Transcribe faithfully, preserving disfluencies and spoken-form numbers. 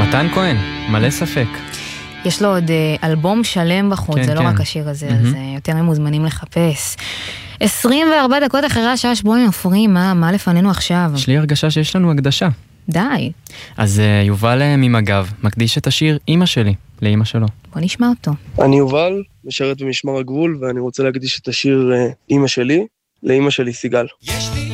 מתן כהן, מלא ספק. יש לו עוד אלבום שלם בחוץ, כן, זה לא כן. רק השיר הזה, מהמם. אז יותר מוזמנים לחפש. עשרים וארבע דקות אחרי השעה שבו הם מפריעים, מה, מה לפנינו עכשיו? יש לי הרגשה שיש לנו הקדשה. די, אז אה, יובל אה, ממג"ב מקדיש את השיר אמא שלי, לאמא שלו. בוא נשמע אותו. אני יובל, משרת במשמר הגבול, ואני רוצה להקדיש את השיר אה, אמא שלי, לאמא שלי סיגל. יש לי